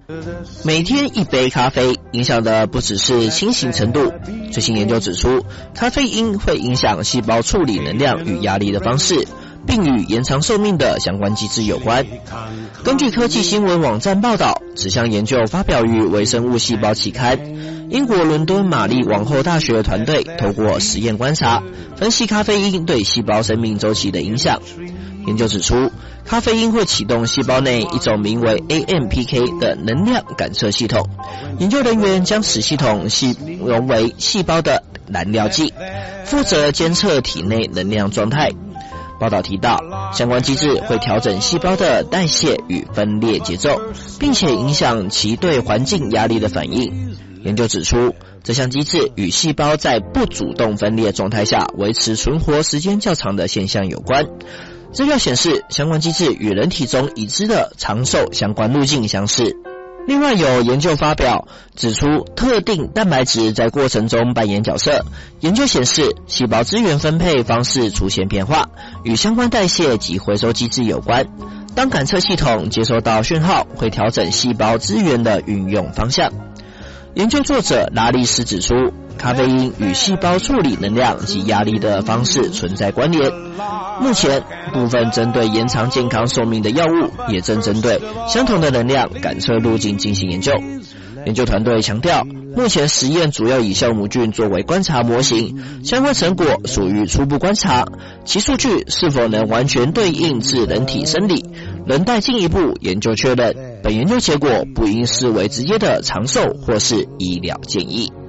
每天一杯咖啡影响的不只是清醒程度。最新研究指出，咖啡因会影响细胞处理能量与压力的方式，并与延长寿命的相关机制有关。根据科技新闻网站报道，此项研究发表于微生物细胞期刊。英国伦敦玛丽王后大学团队透过实验观察，分析咖啡因对细胞生命周期的影响。研究指出，咖啡因会启动细胞内一种名为 AMPK 的能量感测系统。研究人员将此系统形容为细胞的燃料剂，负责监测体内能量状态。报道提到，相关机制会调整细胞的代谢与分裂节奏，并且影响其对环境压力的反应。研究指出，这项机制与细胞在不主动分裂状态下维持存活时间较长的现象有关。资料显示，相关机制与人体中已知的长寿相关路径相似。另外有研究发表指出，特定蛋白质在过程中扮演角色。研究显示，细胞资源分配方式出现变化，与相关代谢及回收机制有关。当感测系统接收到讯号，会调整细胞资源的运用方向。研究作者拉利斯指出，咖啡因与细胞处理能量及压力的方式存在关联。目前，部分针对延长健康寿命的药物也正针对相同的能量感测路径进行研究。研究团队强调，目前实验主要以酵母菌作为观察模型，相关成果属于初步观察，其数据是否能完全对应至人体生理，仍待进一步研究确认。本研究结果不应视为直接的长寿或是医疗建议。